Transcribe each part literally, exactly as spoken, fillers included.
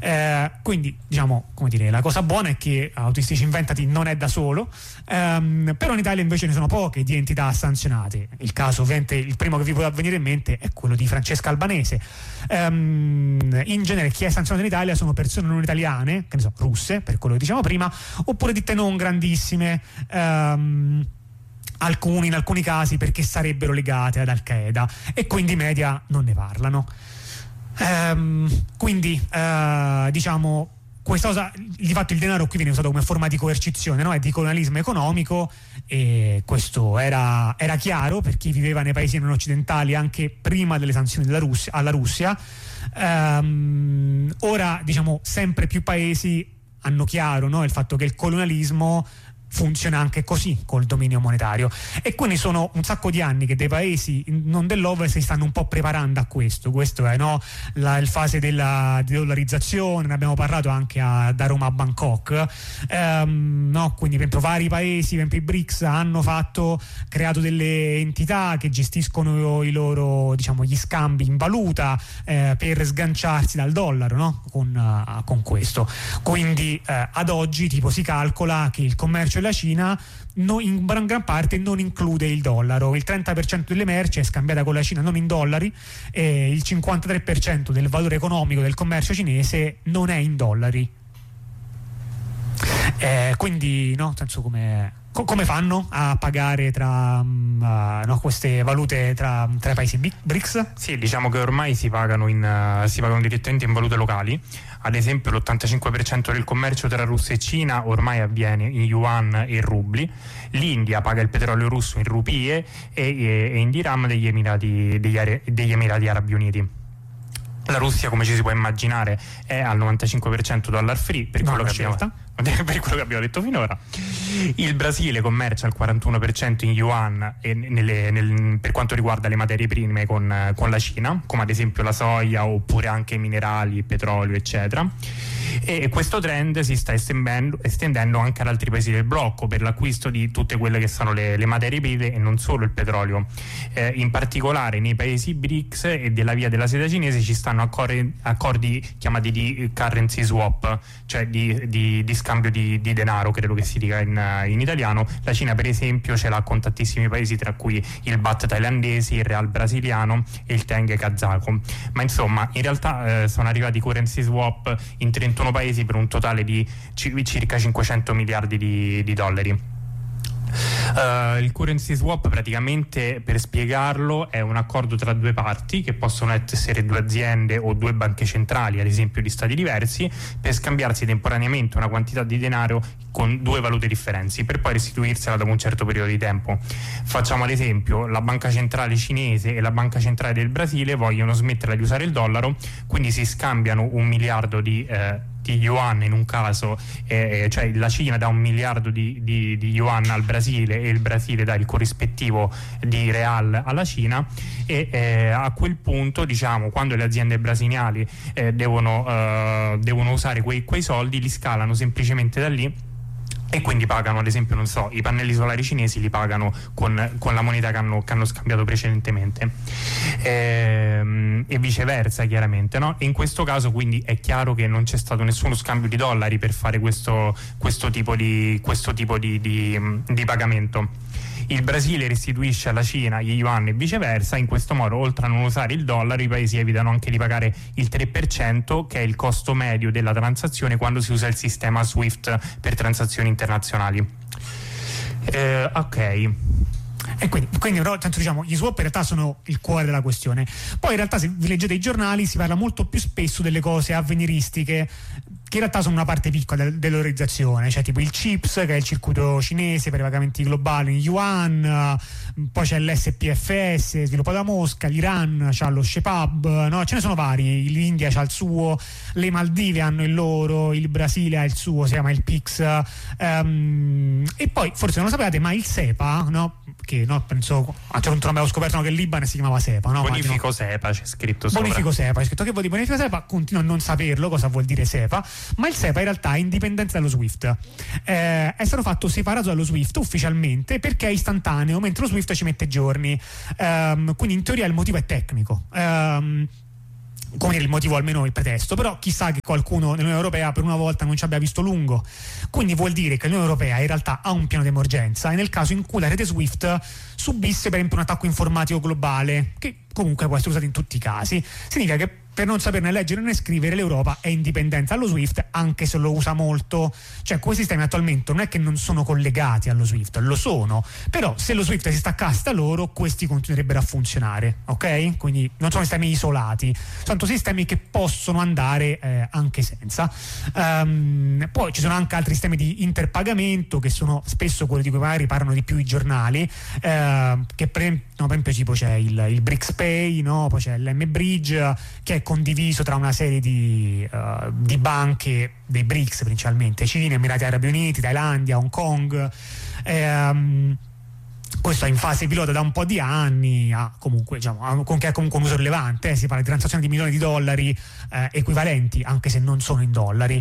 Eh, quindi diciamo, come dire, la cosa buona è che Autistici Inventati non è da solo, ehm, però in Italia invece ne sono poche di entità sanzionate. Il caso, ovviamente, il primo che vi può venire in mente è quello di Francesca Albanese. Um, in genere chi è sanzionato in Italia sono persone non italiane, che ne so, russe, per quello che diciamo prima, oppure ditte non grandissime, um, alcuni in alcuni casi perché sarebbero legate ad Al-Qaeda, e quindi i media non ne parlano. Um, quindi uh, diciamo questa cosa, di fatto il denaro qui viene usato come forma di coercizione, no? È di colonialismo economico, e questo era, era chiaro per chi viveva nei paesi non occidentali anche prima delle sanzioni della Russia, alla Russia. Um, ora diciamo sempre più paesi hanno chiaro, no? Il fatto che il colonialismo funziona anche così col dominio monetario, e quindi sono un sacco di anni che dei paesi non dell'Ovest si stanno un po' preparando a questo. Questo è, no, la il fase della dollarizzazione, ne abbiamo parlato anche a, da Roma a Bangkok, ehm, no? Quindi per esempio vari paesi, per esempio i B R I C S, hanno fatto creato delle entità che gestiscono i loro, diciamo, gli scambi in valuta eh, per sganciarsi dal dollaro, no? con, uh, con questo. Quindi eh, ad oggi tipo si calcola che il commercio la Cina no, in gran, gran parte non include il dollaro. Il trenta per cento delle merci è scambiata con la Cina non in dollari, e il cinquantatré per cento del valore economico del commercio cinese non è in dollari. Eh, quindi no, senso come, co- come fanno a pagare tra uh, no, queste valute tra, tra i paesi B R I C S? Sì, diciamo che ormai si pagano, in, uh, si pagano direttamente in valute locali. Ad esempio l'ottantacinque per cento del commercio tra Russia e Cina ormai avviene in yuan e rubli. L'India paga il petrolio russo in rupie e, e, e in dirham degli Emirati, degli, degli Emirati Arabi Uniti. La Russia, come ci si può immaginare, è al novantacinque per cento dollar free, per quello, no, che abbiamo, per quello che abbiamo detto finora. Il Brasile commercia al quarantuno per cento in yuan e nelle, nel, per quanto riguarda le materie prime con, con la Cina, come ad esempio la soia oppure anche minerali, petrolio, eccetera. E questo trend si sta estendendo, estendendo anche ad altri paesi del blocco per l'acquisto di tutte quelle che sono le, le materie prime e non solo il petrolio. Eh, in particolare nei paesi B R I C S e della via della seta cinese ci stanno accordi, accordi chiamati di currency swap, cioè di, di, di scambio di, di denaro, credo che si dica in, in italiano. La Cina per esempio ce l'ha con tantissimi paesi, tra cui il baht thailandese, il real brasiliano e il teng kazako. Ma insomma, in realtà eh, sono arrivati currency swap in trentuno paesi per un totale di circa cinquecento miliardi di, di dollari. Uh, il currency swap praticamente, per spiegarlo, è un accordo tra due parti che possono essere due aziende o due banche centrali, ad esempio di stati diversi, per scambiarsi temporaneamente una quantità di denaro con due valute differenti per poi restituirsela dopo un certo periodo di tempo. Facciamo ad esempio la banca centrale cinese e la banca centrale del Brasile vogliono smetterla di usare il dollaro, quindi si scambiano un miliardo di eh, di yuan in un caso, eh, cioè la Cina dà un miliardo di, di, di yuan al Brasile e il Brasile dà il corrispettivo di real alla Cina, e eh, a quel punto, diciamo, quando le aziende brasiliane eh, devono, eh, devono usare quei, quei soldi, li scalano semplicemente da lì, e quindi pagano, ad esempio, non so, i pannelli solari cinesi li pagano con, con la moneta che hanno, che hanno scambiato precedentemente, ehm, e viceversa, chiaramente, no? E in questo caso quindi è chiaro che non c'è stato nessuno scambio di dollari per fare questo, questo tipo di, questo tipo di, di, di pagamento. Il Brasile restituisce alla Cina gli yuan e viceversa. In questo modo, oltre a non usare il dollaro, i paesi evitano anche di pagare il tre per cento, che è il costo medio della transazione quando si usa il sistema SWIFT per transazioni internazionali. Eh, ok. E quindi, quindi no, tanto diciamo, gli swap in realtà sono il cuore della questione. Poi in realtà, se vi leggete i giornali, si parla molto più spesso delle cose avveniristiche, che in realtà sono una parte piccola del, dell'organizzazione, cioè tipo il CHIPS, che è il circuito cinese per i pagamenti globali in yuan, poi c'è l'S P F S sviluppato da Mosca, l'Iran c'ha lo Shepab, no? Ce ne sono vari, l'India c'ha il suo, le Maldive hanno il loro, il Brasile ha il suo, si chiama il P I X, um, e poi forse non lo sapevate, ma il SEPA, no? Che no, penso a un certo punto non avevo scoperto, no, che il Libano si chiamava SEPA, no? Bonifico no. SEPA c'è scritto sopra. Bonifico SEPA, c'è scritto che vuol dire bonifico SEPA, continuo a non saperlo cosa vuol dire SEPA, ma il SEPA in realtà è indipendente dallo SWIFT, eh, è stato fatto separato dallo SWIFT ufficialmente perché è istantaneo, mentre lo SWIFT ci mette giorni, um, quindi in teoria il motivo è tecnico. Um, come dire, il motivo, almeno il pretesto, però chissà che qualcuno nell'Unione Europea per una volta non ci abbia visto lungo. Quindi vuol dire che l'Unione Europea in realtà ha un piano d'emergenza e nel caso in cui la rete SWIFT subisse per esempio un attacco informatico globale, che comunque può essere usato in tutti i casi, significa che per non saperne leggere né scrivere l'Europa è indipendente dallo SWIFT, anche se lo usa molto. Cioè quei sistemi attualmente non è che non sono collegati allo SWIFT, lo sono, però se lo SWIFT si staccasse da loro questi continuerebbero a funzionare, ok? Quindi non sono sistemi isolati, sono sistemi che possono andare eh, anche senza. Um, poi ci sono anche altri sistemi di interpagamento che sono spesso quelli di cui magari parlano di più i giornali, eh, che per, no, per esempio tipo c'è il, il BRICS-Pay, no? Poi c'è l'M-Bridge che è condiviso tra una serie di, uh, di banche dei BRICS, principalmente Cina, Emirati Arabi Uniti, Thailandia, Hong Kong. Ehm, questo è in fase pilota da un po' di anni, ha comunque, diciamo, ha, con che ha comunque un uso rilevante, eh, si parla di transazioni di milioni di dollari eh, equivalenti, anche se non sono in dollari.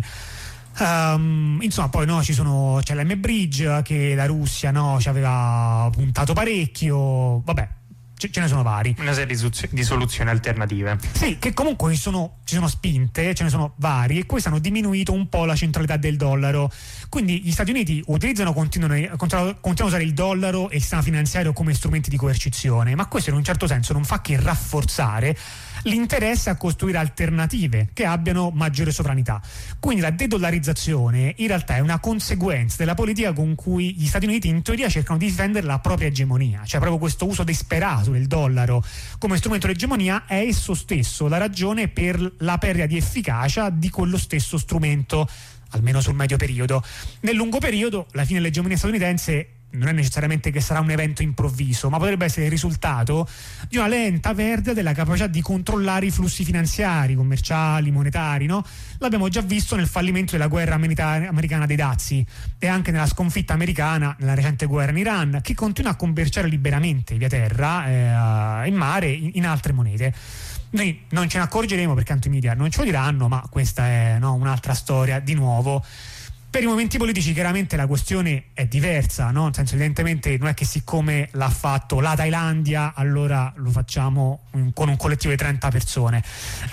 Um, insomma, poi no, ci sono, c'è l'M-Bridge che la Russia no, ci aveva puntato parecchio, vabbè. Ce ne sono vari. Una serie di soluzioni alternative. Sì, che comunque ci sono, ci sono spinte, ce ne sono vari, e queste hanno diminuito un po' la centralità del dollaro. Quindi gli Stati Uniti utilizzano, continuano, continuano a usare il dollaro e il sistema finanziario come strumenti di coercizione, ma questo in un certo senso non fa che rafforzare l'interesse a costruire alternative che abbiano maggiore sovranità. Quindi la dedollarizzazione in realtà è una conseguenza della politica con cui gli Stati Uniti in teoria cercano di difendere la propria egemonia, cioè proprio questo uso disperato del dollaro come strumento di egemonia è esso stesso la ragione per la perdita di efficacia di quello stesso strumento, almeno sul medio periodo. Nel lungo periodo la fine dell'egemonia statunitense non è necessariamente che sarà un evento improvviso, ma potrebbe essere il risultato di una lenta perdita della capacità di controllare i flussi finanziari, commerciali, monetari, no? L'abbiamo già visto nel fallimento della guerra americana dei dazi e anche nella sconfitta americana nella recente guerra in Iran, che continua a commerciare liberamente via terra, eh, in mare, in, in altre monete. Noi non ce ne accorgeremo perché tanto i media non ce lo diranno, ma questa è no, un'altra storia di nuovo. Per i movimenti politici chiaramente la questione è diversa, no? Nel senso, evidentemente non è che siccome l'ha fatto la Thailandia allora lo facciamo con un collettivo di trenta persone.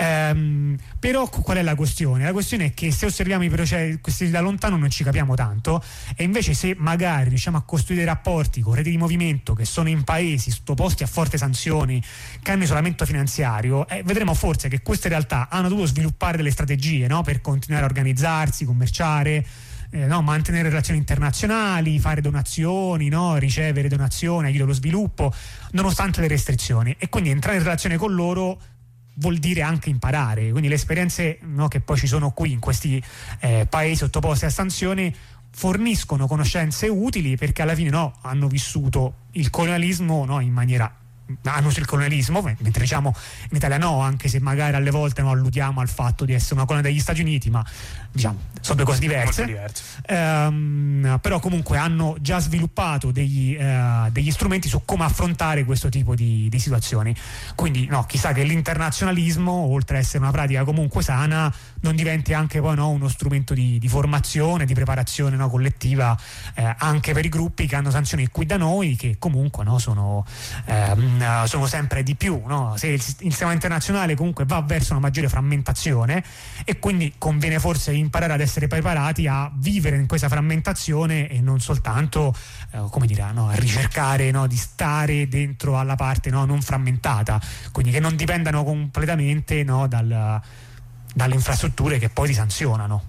Ehm, però qual è la questione? La questione è che se osserviamo i processi questi da lontano non ci capiamo tanto, e invece se magari riusciamo a costruire rapporti con reti di movimento che sono in paesi sottoposti a forti sanzioni, che hanno isolamento finanziario, eh, vedremo forse che queste realtà hanno dovuto sviluppare delle strategie, no? Per continuare a organizzarsi, commerciare, Eh, no, mantenere relazioni internazionali, fare donazioni, no, ricevere donazioni, aiuto allo sviluppo, nonostante le restrizioni. E quindi entrare in relazione con loro vuol dire anche imparare. Quindi le esperienze, no, che poi ci sono qui in questi eh, paesi sottoposti a sanzioni forniscono conoscenze utili, perché alla fine no, hanno vissuto il colonialismo, no, in maniera hanno il colonialismo, mentre diciamo in Italia no, anche se magari alle volte no, alludiamo al fatto di essere una colonia degli Stati Uniti, ma diciamo sono due cose diverse, diverse. Ehm, però comunque hanno già sviluppato degli, eh, degli strumenti su come affrontare questo tipo di, di situazioni. Quindi no, chissà che l'internazionalismo, oltre a essere una pratica comunque sana, non diventi anche poi no, uno strumento di, di formazione, di preparazione no, collettiva, eh, anche per i gruppi che hanno sanzioni qui da noi, che comunque no, sono ehm, sono sempre di più, no? Se il, il sistema internazionale comunque va verso una maggiore frammentazione, e quindi conviene forse imparare ad essere preparati a vivere in questa frammentazione e non soltanto eh, come dire, no, a ricercare no, di stare dentro alla parte no, non frammentata, quindi che non dipendano completamente no, dal, dalle infrastrutture che poi ti sanzionano.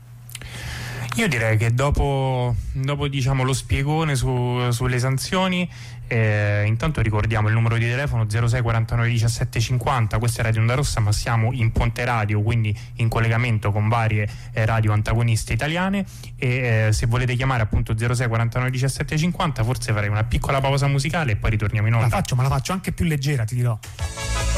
Io direi che dopo, dopo diciamo, lo spiegone su, sulle sanzioni, eh, intanto ricordiamo il numero di telefono zero sei quarantanove diciassette cinquanta. Questa è Radio Onda Rossa, ma siamo in Ponte Radio, quindi in collegamento con varie eh, radio antagoniste italiane, e eh, se volete chiamare appunto zero sei quarantanove diciassette cinquanta, forse farei una piccola pausa musicale e poi ritorniamo in onda. La faccio, ma la faccio anche più leggera, ti dirò.